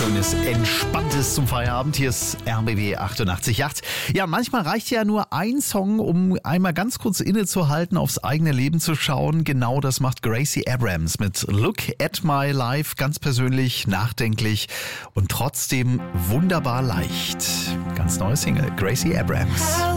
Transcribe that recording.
Schönes, Entspanntes zum Feierabend. Hier ist RBB 88.8. Ja, manchmal reicht ja nur ein Song, um einmal ganz kurz innezuhalten, aufs eigene Leben zu schauen. Genau das macht Gracie Abrams mit Look at My Life. Ganz persönlich, nachdenklich und trotzdem wunderbar leicht. Ganz neue Single, Gracie Abrams.